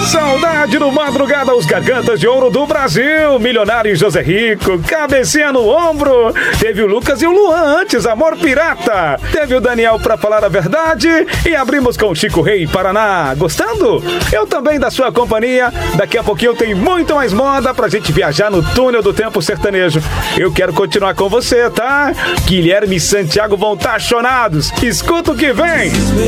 Saudade no Madrugada, os Gargantas de Ouro do Brasil. Milionário e José Rico, Cabecinha no Ombro. Teve o Lucas e o Luan antes, Amor Pirata. Teve o Daniel pra falar a verdade. E abrimos com Chico Rei, Paraná. Gostando? Eu também da sua companhia. Daqui a pouquinho tem muito mais moda pra gente viajar no túnel do tempo sertanejo. Eu quero continuar com você, tá? Guilherme e Santiago vão estar chonados. Escuta o que vem.